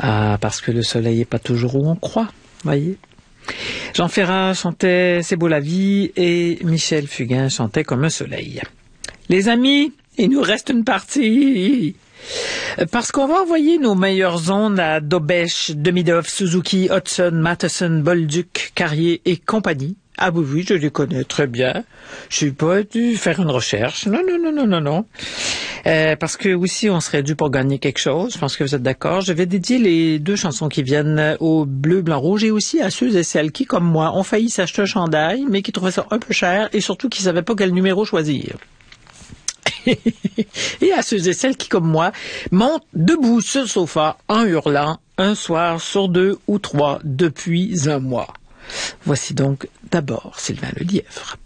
Ah, parce que le soleil n'est pas toujours où on croit, voyez. Jean Ferrat chantait C'est beau la vie et Michel Fugain chantait Comme un soleil. Les amis, il nous reste une partie. Parce qu'on va envoyer nos meilleures ondes à Dobèche, Demidov, Suzuki, Hudson, Matheson, Bolduc, Carrier et compagnie. Ah oui, je les connais très bien. Je suis pas dû faire une recherche. Non. Parce que aussi, on serait dû pour gagner quelque chose. Je pense que vous êtes d'accord. Je vais dédier les 2 chansons qui viennent au bleu, blanc, rouge et aussi à ceux et celles qui, comme moi, ont failli s'acheter un chandail, mais qui trouvaient ça un peu cher et surtout qui savaient pas quel numéro choisir. Et à ceux et celles qui, comme moi, montent debout sur le sofa en hurlant un soir sur 2 ou 3 depuis un mois. Voici donc d'abord Sylvain Lelièvre.